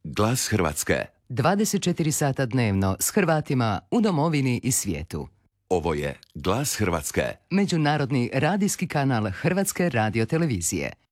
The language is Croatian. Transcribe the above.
Glas Hrvatske. 24 sata dnevno s Hrvatima u domovini i svijetu. Ovo je Glas Hrvatske. Međunarodni radijski kanal Hrvatske radiotelevizije.